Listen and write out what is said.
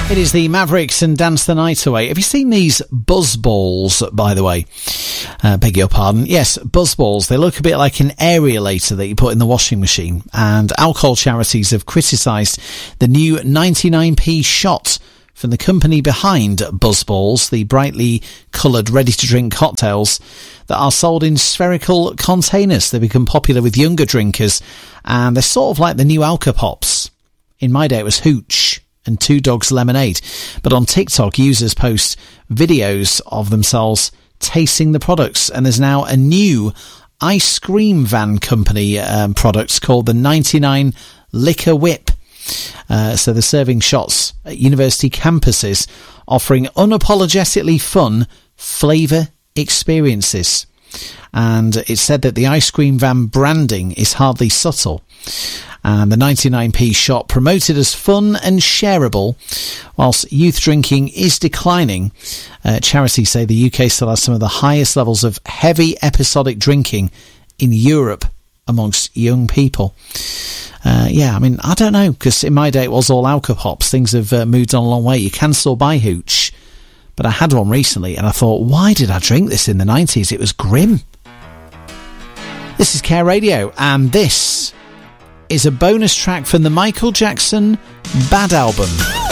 It is the Mavericks and Dance the Night Away. Have you seen these buzz balls, by the way? Beg your pardon. Yes, buzz balls. They look a bit like an aerolator that you put in the washing machine. And alcohol charities have criticised the new 99p shot from the company behind Buzzballs, the brightly coloured ready-to-drink cocktails that are sold in spherical containers. They become popular with younger drinkers, and they're sort of like the new Alka-Pops. In my day, it was Hooch and Two Dogs Lemonade. But on TikTok, users post videos of themselves tasting the products, and there's now a new ice cream van company product called the 99 Liquor Whip. So they're serving shots at university campuses, offering unapologetically fun flavour experiences. And it's said that the ice cream van branding is hardly subtle. And the 99p shot, promoted as fun and shareable, whilst youth drinking is declining, charities say the UK still has some of the highest levels of heavy episodic drinking in Europe amongst young people. I mean, I don't know, because in my day it was all Alka-Pops. Things have moved on a long way. You can still buy Hooch, but I had one recently and I thought, why did I drink this in the 90s? It was grim. This is Care Radio, and this is a bonus track from the Michael Jackson Bad album.